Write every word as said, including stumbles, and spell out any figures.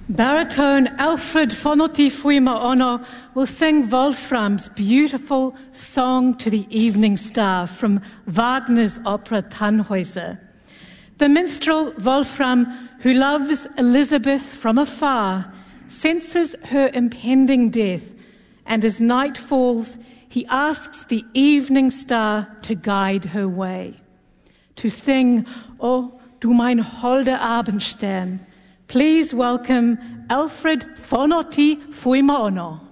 Baritone Alfred Fonotti Fuima Ono will sing Wolfram's beautiful Song to the Evening Star from Wagner's opera Tannhäuser. The minstrel Wolfram, who loves Elizabeth from afar, senses her impending death, and as night falls, he asks the evening star to guide her way. To sing, "O du mein holder Abendstern," please welcome Alfred Fonotti Fuima Ono.